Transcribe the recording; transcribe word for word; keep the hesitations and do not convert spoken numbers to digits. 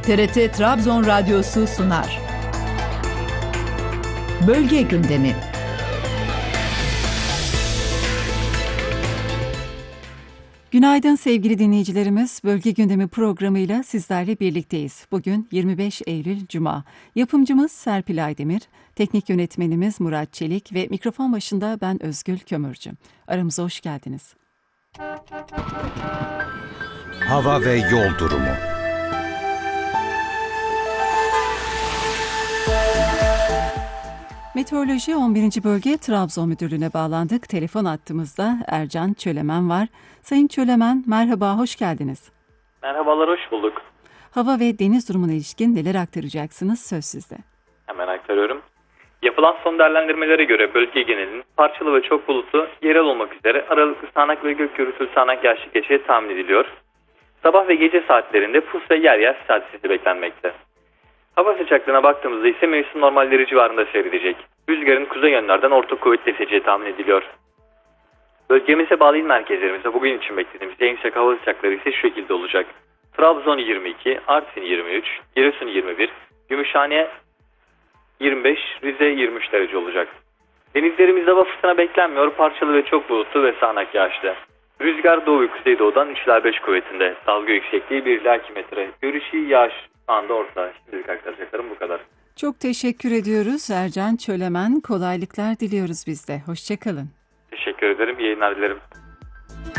T R T Trabzon Radyosu sunar. Bölge gündemi. Günaydın sevgili dinleyicilerimiz. Bölge gündemi programıyla sizlerle birlikteyiz. Bugün yirmi beş Eylül Cuma. Yapımcımız Serpil Aydemir, teknik yönetmenimiz Murat Çelik ve mikrofon başında ben Özgül Kömürcü. Aramıza hoş geldiniz. Hava ve yol durumu. Meteoroloji on birinci Bölge Trabzon Müdürlüğü'ne bağlandık. Telefon attığımızda Ercan Çölemen var. Sayın Çölemen, merhaba, hoş geldiniz. Merhabalar, hoş bulduk. Hava ve deniz durumuna ilişkin neler aktaracaksınız? Söz sizde. Hemen aktarıyorum. Yapılan son değerlendirmelere göre bölge genelinin parçalı ve çok bulutlu, yerel olmak üzere aralıklı sağanak ve gök gürültülü sağanak yağışlı geçeceği tahmin ediliyor. Sabah ve gece saatlerinde pus ve yer yer sis sesi beklenmekte. Hava sıcaklığına baktığımızda ise mevsim normalleri civarında seyredecek. Rüzgarın kuzey yönlerden orta kuvvetli eseceği tahmin ediliyor. Bölgemize bağlı il merkezlerimizde bugün için beklediğimiz en yüksek hava sıcaklıkları ise şu şekilde olacak. Trabzon yirmi iki, Artvin yirmi üç, Giresun yirmi bir, Gümüşhane yirmi beş, Rize yirmi üç derece olacak. Denizlerimizde hava fırtına beklenmiyor, parçalı ve çok bulutlu ve sağanak yağışlı. Rüzgar doğu ve kuzeydoğudan üç ila beş kuvvetinde. Dalga yüksekliği bir ila iki metre. Görüşü yağış anda orta. Şimdilik aktaracaklarım bu kadar. Çok teşekkür ediyoruz Ercan Çölemen. Kolaylıklar diliyoruz biz de. Hoşça kalın. Teşekkür ederim. İyi yayınlar dilerim.